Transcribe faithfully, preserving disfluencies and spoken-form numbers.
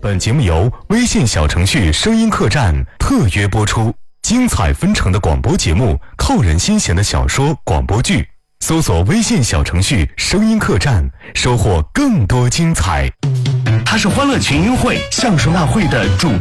本节目由微信小程序声音客栈特约播出，精彩纷呈的广播节目，扣人心弦的小说广播剧，搜索微信小程序声音客栈，收获更多精彩。 他是欢乐群英会相声大会的主